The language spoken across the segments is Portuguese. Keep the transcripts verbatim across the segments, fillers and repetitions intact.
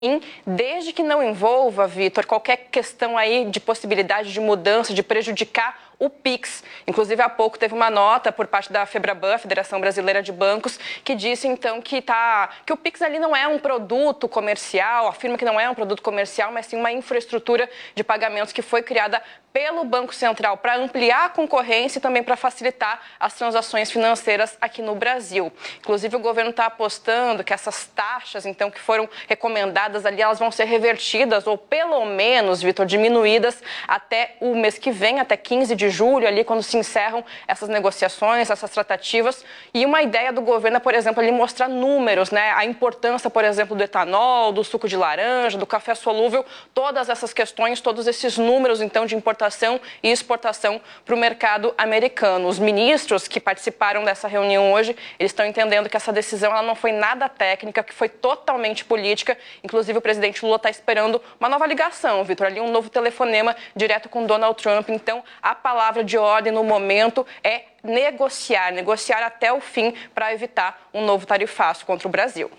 desde que não envolva, Vitor, qualquer questão aí de possibilidade de mudança, de prejudicar o Pix. Inclusive, há pouco teve uma nota por parte da FEBRABAN, Federação Brasileira de Bancos, que disse, então, que, tá, que o Pix ali não é um produto comercial, afirma que não é um produto comercial, mas sim uma infraestrutura de pagamentos que foi criada pelo Banco Central para ampliar a concorrência e também para facilitar as transações financeiras aqui no Brasil. Inclusive, o governo está apostando que essas taxas, então, que foram recomendadas ali, elas vão ser revertidas ou, pelo menos, Vitor, diminuídas até o mês que vem, até quinze de julho, ali, quando se encerram essas negociações, essas tratativas. E uma ideia do governo é, por exemplo, ali mostrar números, né? A importância, por exemplo, do etanol, do suco de laranja, do café solúvel, todas essas questões, todos esses números, então, de importação e exportação para o mercado americano. Os ministros que participaram dessa reunião hoje, eles estão entendendo que essa decisão ela não foi nada técnica, que foi totalmente política. Inclusive, o presidente Lula está esperando uma nova ligação, Vitor, ali um novo telefonema direto com Donald Trump. Então, a palavra de ordem no momento é negociar, negociar até o fim para evitar um novo tarifaço contra o Brasil.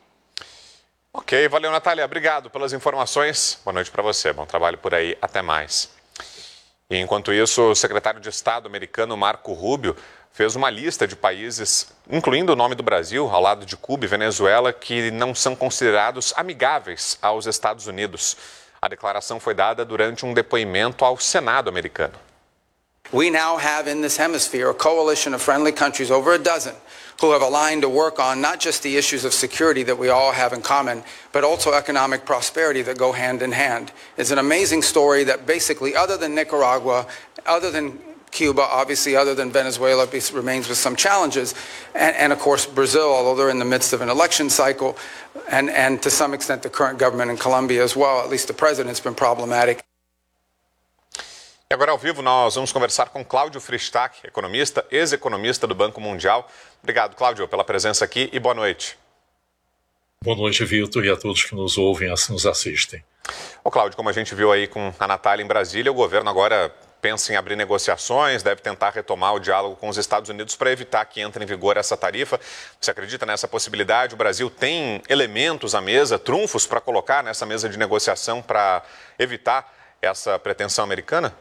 Ok, valeu, Natália. Obrigado pelas informações. Boa noite para você. Bom trabalho por aí. Até mais. E, enquanto isso, o secretário de Estado americano Marco Rubio fez uma lista de países, incluindo o nome do Brasil, ao lado de Cuba e Venezuela, que não são considerados amigáveis aos Estados Unidos. A declaração foi dada durante um depoimento ao Senado americano. We now have in this hemisphere a coalition of friendly countries, over a dozen, who have aligned to work on not just the issues of security that we all have in common, but also economic prosperity that go hand in hand. It's an amazing story that basically, other than Nicaragua, other than Cuba, obviously other than Venezuela, remains with some challenges, and, and of course Brazil, although they're in the midst of an election cycle, and, and to some extent the current government in Colombia as well, at least the president's been problematic. E agora, ao vivo, nós vamos conversar com Cláudio Fristac, economista, ex-economista do Banco Mundial. Obrigado, Cláudio, pela presença aqui e boa noite. Boa noite, Vitor, e a todos que nos ouvem e nos assistem. Ô, Cláudio, como a gente viu aí com a Natália em Brasília, o governo agora pensa em abrir negociações, deve tentar retomar o diálogo com os Estados Unidos para evitar que entre em vigor essa tarifa. Você acredita nessa possibilidade? O Brasil tem elementos à mesa, trunfos para colocar nessa mesa de negociação para evitar essa pretensão americana?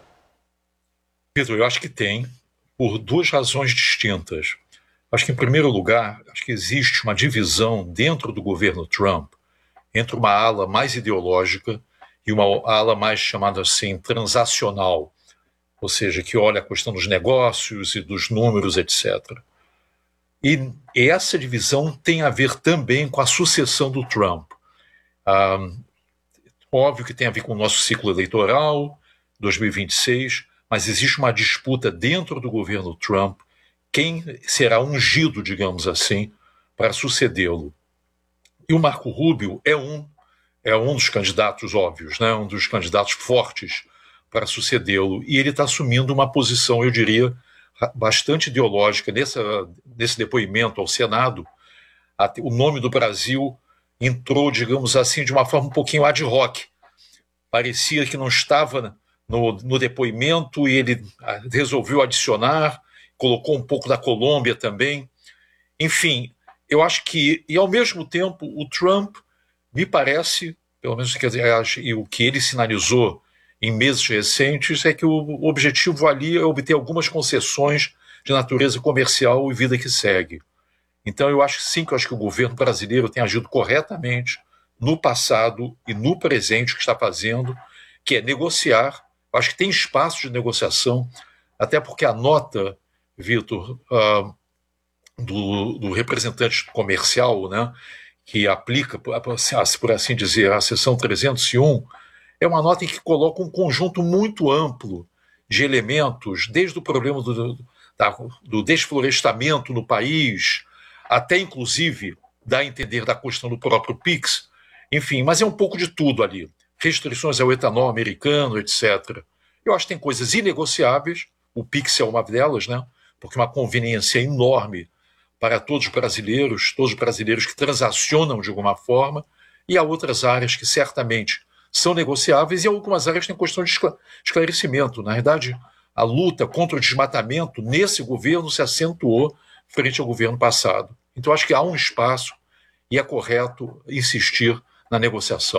Vitor, eu acho que tem, por duas razões distintas. Acho que, em primeiro lugar, acho que existe uma divisão dentro do governo Trump entre uma ala mais ideológica e uma ala mais, chamada assim, transacional, ou seja, que olha a questão dos negócios e dos números, etcétera. E essa divisão tem a ver também com a sucessão do Trump. Ah, óbvio que tem a ver com o nosso ciclo eleitoral, dois mil e vinte e seis, mas existe uma disputa dentro do governo Trump, quem será ungido, digamos assim, para sucedê-lo. E o Marco Rubio é um, é um dos candidatos óbvios, né? Um dos candidatos fortes para sucedê-lo, e ele está assumindo uma posição, eu diria, bastante ideológica. Nessa, nesse depoimento ao Senado, a, o nome do Brasil entrou, digamos assim, de uma forma um pouquinho ad hoc. Parecia que não estava no, no depoimento e ele resolveu adicionar, colocou um pouco da Colômbia também. Enfim, eu acho que, e ao mesmo tempo, o Trump, me parece, pelo menos quer dizer, e o que ele sinalizou em meses recentes, é que o objetivo ali é obter algumas concessões de natureza comercial e vida que segue. Então eu acho que sim, que eu acho que o governo brasileiro tem agido corretamente no passado e no presente que está fazendo, que é negociar. Eu acho que tem espaço de negociação, até porque a nota, Vitor, uh, do, do representante comercial, né, que aplica, por assim dizer, a seção trezentos e um, é uma nota em que coloca um conjunto muito amplo de elementos, desde o problema do, da, do desflorestamento no país, até inclusive dá a entender da questão do próprio Pix, enfim, mas é um pouco de tudo ali. Restrições ao etanol americano, etcétera. Eu acho que tem coisas inegociáveis, o Pix é uma delas, né? Porque é uma conveniência enorme para todos os brasileiros, todos os brasileiros que transacionam de alguma forma, e há outras áreas que certamente são negociáveis, e algumas áreas têm questão de esclarecimento. Na verdade, a luta contra o desmatamento nesse governo se acentuou frente ao governo passado. Então, acho que há um espaço e é correto insistir na negociação.